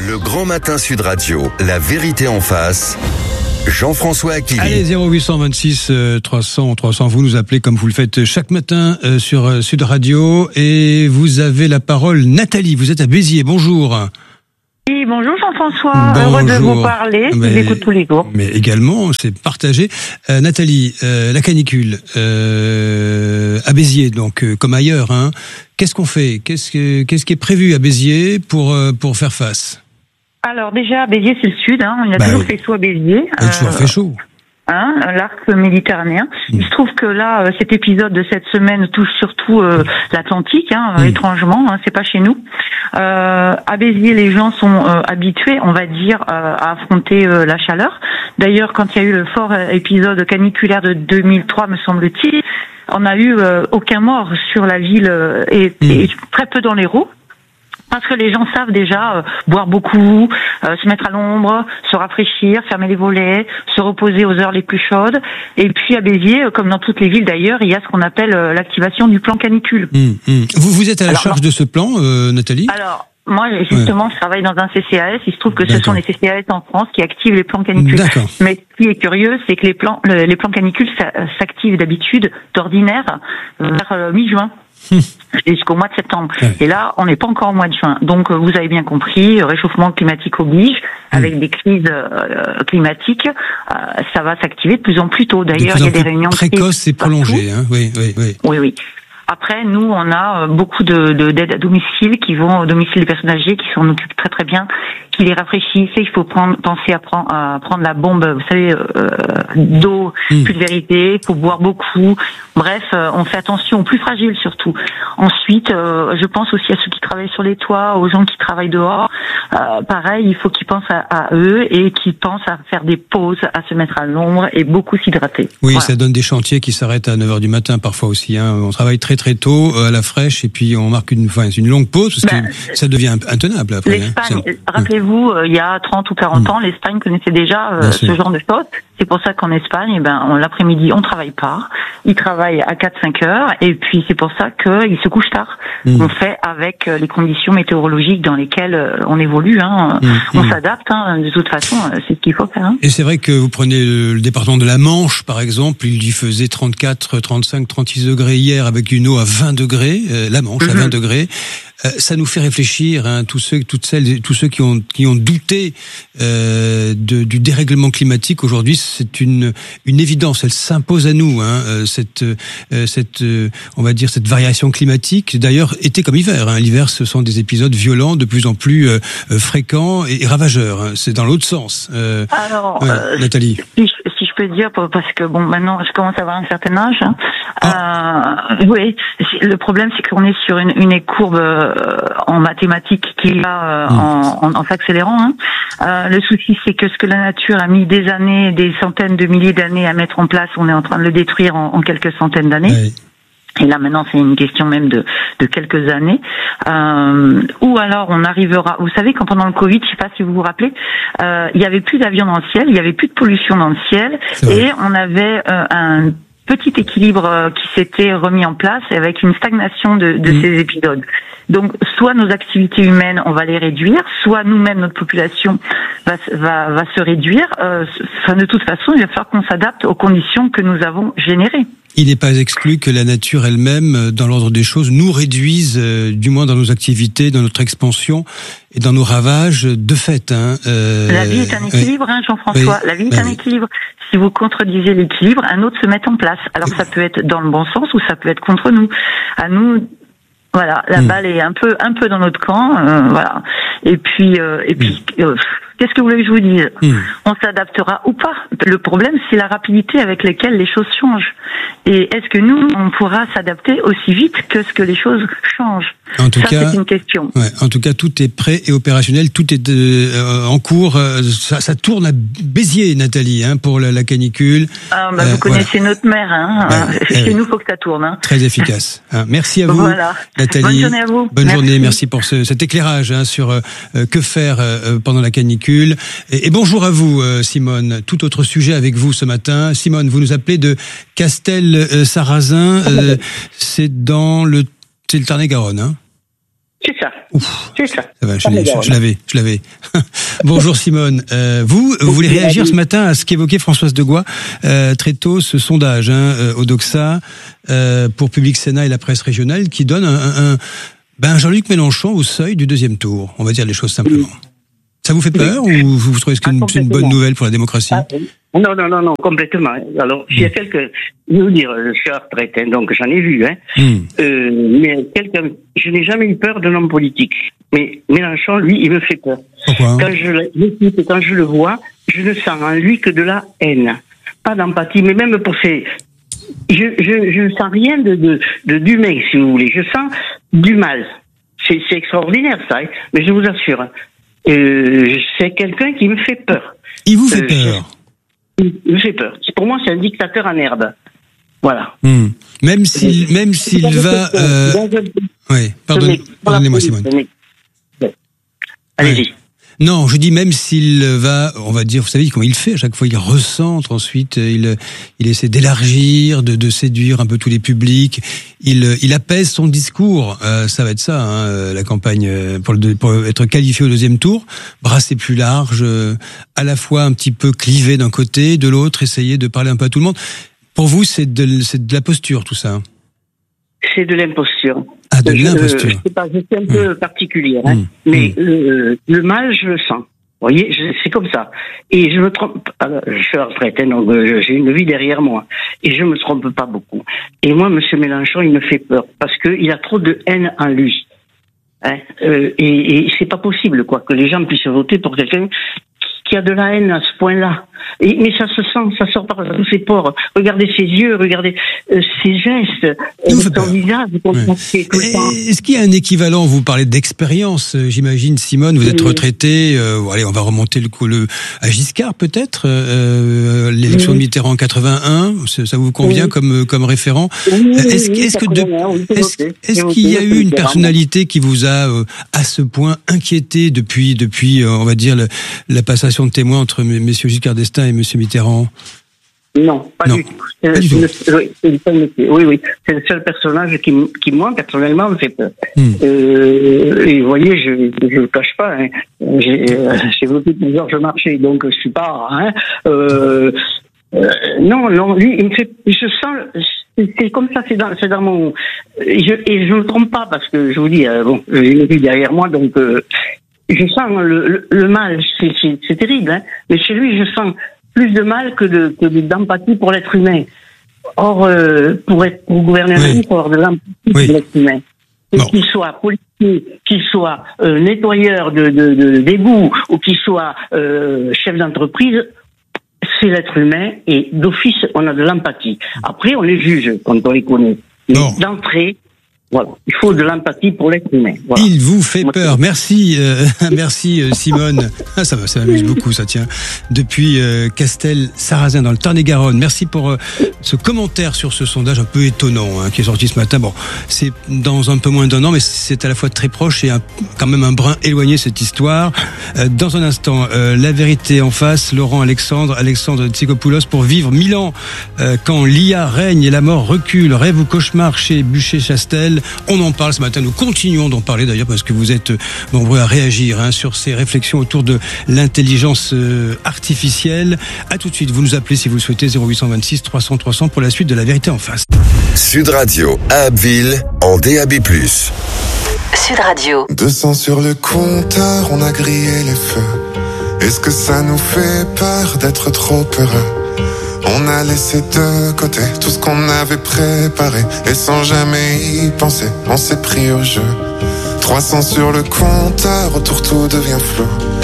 Le Grand Matin Sud Radio, la vérité en face. Jean-François Akili. Allez, 0826 300 300, vous nous appelez comme vous le faites chaque matin sur Sud Radio. Et vous avez la parole, Nathalie, vous êtes à Béziers, bonjour. Oui, bonjour Jean-François, heureux de vous parler, je vous écoute tous les jours. Mais également, c'est partagé. Nathalie, la canicule à Béziers, donc comme ailleurs, hein. Qu'est-ce qu'on fait ? Qu'est-ce qui est prévu à Béziers pour faire face ? Alors déjà, Béziers c'est le sud, hein. Il a toujours fait chaud à Béziers. Il a toujours fait chaud. L'arc méditerranéen. Il se trouve que là, cet épisode de cette semaine touche surtout l'Atlantique, étrangement, c'est pas chez nous. À Béziers, les gens sont habitués, on va dire, à affronter la chaleur. D'ailleurs, quand il y a eu le fort épisode caniculaire de 2003, me semble-t-il, on n'a eu aucun mort sur la ville et très peu dans l'Hérault. Parce que les gens savent déjà boire beaucoup, se mettre à l'ombre, se rafraîchir, fermer les volets, se reposer aux heures les plus chaudes. Et puis à Béziers, comme dans toutes les villes d'ailleurs, il y a ce qu'on appelle l'activation du plan canicule. Vous êtes à la charge de ce plan, Nathalie ? Alors, moi, justement, je travaille dans un CCAS. Il se trouve que ce sont les CCAS en France qui activent les plans canicules. D'accord. Mais ce qui est curieux, c'est que les plans canicules s'activent d'habitude, d'ordinaire, vers mi-juin. Jusqu'au mois de septembre. Et là, on n'est pas encore au mois de juin. Donc, vous avez bien compris, réchauffement climatique oblige, avec des crises climatiques, ça va s'activer de plus en plus tôt. D'ailleurs, il y a des réunions précoces et prolongées. Oui. Après, nous, on a beaucoup d'aides à domicile qui vont au domicile des personnes âgées, qui s'en occupent très très bien, qui les rafraîchissent. Il faut penser à prendre la bombe, vous savez, d'eau, pulvérisée. Il faut boire beaucoup. Bref, on fait attention aux plus fragiles surtout. Ensuite, je pense aussi à ceux qui travaillent sur les toits, aux gens qui travaillent dehors. Pareil, il faut qu'ils pensent à eux et qu'ils pensent à faire des pauses, à se mettre à l'ombre et beaucoup s'hydrater. Oui, voilà. Ça donne des chantiers qui s'arrêtent à 9h du matin parfois aussi. On travaille très très tôt à la fraîche et puis on marque une longue pause parce que ça devient intenable après. L'Espagne, rappelez-vous, il y a 30 ou 40 ans, l'Espagne connaissait déjà ce genre de choses. C'est pour ça qu'en Espagne, l'après-midi, on travaille pas. Ils travaillent à 4-5 heures et puis c'est pour ça qu'ils se couchent tard. On fait avec les conditions météorologiques dans lesquelles on évolue. On s'adapte. De toute façon, c'est ce qu'il faut faire. Et c'est vrai que vous prenez le département de la Manche, par exemple, il y faisait 34, 35, 36 degrés hier avec une eau à 20 degrés. La Manche à 20 degrés. Ça nous fait réfléchir, tous ceux qui ont douté du dérèglement climatique. Aujourd'hui, c'est une évidence. Elle s'impose à nous, cette on va dire cette variation climatique. D'ailleurs, été comme hiver. L'hiver, ce sont des épisodes violents, de plus en plus fréquents et ravageurs. C'est dans l'autre sens. Alors, Nathalie. Si je peux dire, parce que maintenant, je commence à avoir un certain âge. Oui, le problème, c'est qu'on est sur une courbe en mathématiques qui va en s'accélérant. Le souci, c'est que ce que la nature a mis des années, des centaines de milliers d'années à mettre en place, on est en train de le détruire en quelques centaines d'années. Oui. Et là maintenant c'est une question même de quelques années. Ou alors on arrivera. Vous savez, quand pendant le Covid, je sais pas si vous vous rappelez, il y avait plus d'avions dans le ciel, il y avait plus de pollution dans le ciel, et on avait un petit équilibre qui s'était remis en place avec une stagnation de ces épisodes. Donc, soit nos activités humaines, on va les réduire, soit nous-mêmes, notre population va se réduire. De toute façon, il va falloir qu'on s'adapte aux conditions que nous avons générées. Il n'est pas exclu que la nature elle-même, dans l'ordre des choses, nous réduise, du moins dans nos activités, dans notre expansion et dans nos ravages de fait. La vie est un équilibre, Jean-François. La vie est un équilibre. Si vous contredisez l'équilibre, un autre se met en place. Alors ça peut être dans le bon sens ou ça peut être contre nous. À nous. Voilà, la balle est un peu dans notre camp, voilà. Et puis, qu'est-ce que vous voulez que je vous dise ? On s'adaptera ou pas. Le problème, c'est la rapidité avec laquelle les choses changent. Et est-ce que nous, on pourra s'adapter aussi vite que ce que les choses changent ? En tout cas, c'est une question. Ouais, en tout cas, tout est prêt et opérationnel, tout est en cours. Ça tourne à Béziers, Nathalie, pour la canicule. Vous connaissez notre maire, chez nous, faut que ça tourne. Très efficace. Merci à vous, voilà. Nathalie. Bonne journée à vous. Bonne journée, merci pour cet éclairage sur que faire pendant la canicule. Et bonjour à vous, Simone. Tout autre sujet avec vous ce matin. Simone, vous nous appelez de Castel-Sarrazin. C'est le Tarn-et-Garonne, C'est ça. Ouf, c'est ça. Ça va, je l'avais. Bonjour Simone. Vous voulez réagir ce matin à ce qu'évoquait Françoise Degois très tôt, ce sondage au Doxa pour Public Sénat et la presse régionale qui donne un Jean-Luc Mélenchon au seuil du deuxième tour. On va dire les choses simplement. Ça vous fait peur ou vous trouvez que c'est une bonne nouvelle pour la démocratie? Non, complètement. Alors, je veux dire, je suis à la retraite, donc j'en ai vu, mais je n'ai jamais eu peur d'un homme politique. Mais Mélenchon, lui, il me fait peur. Pourquoi? Quand je le vois, je ne sens en lui que de la haine. Pas d'empathie, mais même pour je ne sens rien d'humain, si vous voulez. Je sens du mal. C'est extraordinaire, ça, mais je vous assure. C'est quelqu'un qui me fait peur. Il vous fait peur? Il me fait peur. Pour moi, c'est un dictateur en herbe. Voilà. Même s'il va... Oui, pardonnez-moi Simone. Allez-y. Ouais. Non, je dis même s'il va, on va dire, vous savez comment il fait à chaque fois, il recentre ensuite, il essaie d'élargir, de séduire un peu tous les publics, il apaise son discours, ça va être ça, la campagne pour être qualifié au deuxième tour, brasser plus large, à la fois un petit peu clivé d'un côté, de l'autre, essayer de parler un peu à tout le monde. Pour vous, c'est de la posture tout ça? C'est de l'imposture. Ah, de l'imposture. Je sais pas, je suis un peu particulière, mais le mal, je le sens. Vous voyez, c'est comme ça. Et je me trompe. Alors, je suis à la retraite, donc j'ai une vie derrière moi, et je me trompe pas beaucoup. Et moi, Monsieur Mélenchon, il me fait peur parce que il a trop de haine en lui. Et c'est pas possible, quoi, que les gens puissent voter pour quelqu'un qui a de la haine à ce point-là. Mais ça se sent, ça sort par tous ses pores. Regardez ses yeux, regardez ses gestes, son visage. Est-ce qu'il y a un équivalent? Vous parlez d'expérience, j'imagine, Simone, vous êtes retraitée. Allez, on va remonter à Giscard, peut-être. L'élection de Mitterrand en 81, ça vous convient comme référent? Est-ce qu'il y a eu une personnalité qui vous a à ce point inquiété depuis, on va dire, la passation de témoins entre messieurs Giscard d'Estaing et monsieur Mitterrand? Non, pas du tout. Oui. C'est le seul personnage qui moi, personnellement, me fait peur. Et vous voyez, je ne le cache pas, j'ai voté pour Georges Marchais, donc je suis pas, non, lui, il me fait, je sens, c'est comme ça, c'est dans mon, et je me trompe pas parce que je vous dis, j'ai une vie derrière moi, donc, je sens le mal, c'est terrible, mais chez lui, je sens plus de mal que d'empathie pour l'être humain. Or, pour gouverner un pays, il faut avoir de l'empathie pour l'être humain. Et qu'il soit policier, qu'il soit nettoyeur d'égouts, ou qu'il soit chef d'entreprise, c'est l'être humain, et d'office, on a de l'empathie. Après, on les juge quand on les connaît. Mais d'entrée, voilà, il faut de l'empathie pour l'être humain. Voilà. Il vous fait peur. Merci, merci Simone. Ça m'amuse beaucoup, ça tient. Depuis Castel-Sarrazin dans le Tarn-et-Garonne. Merci pour ce commentaire sur ce sondage un peu étonnant qui est sorti ce matin. Bon, c'est dans un peu moins d'un an, mais c'est à la fois très proche et quand même un brin éloigné cette histoire. Dans un instant, la vérité en face. Laurent Alexandre Tsikopoulos pour vivre 1000 ans quand l'IA règne et la mort recule. Rêve ou cauchemar chez Bûcher-Chastel. On en parle ce matin, nous continuons d'en parler d'ailleurs parce que vous êtes nombreux à réagir sur ces réflexions autour de l'intelligence artificielle. À tout de suite, vous nous appelez si vous le souhaitez 0826 300 300 pour la suite de la vérité en face. Sud Radio à Abbeville en DAB+. Sud Radio. 200 sur le compteur, on a grillé les feux. Est-ce que ça nous fait peur d'être trop heureux? On a laissé de côté tout ce qu'on avait préparé et sans jamais y penser, on s'est pris au jeu. 300 sur le compteur, autour tout devient flou.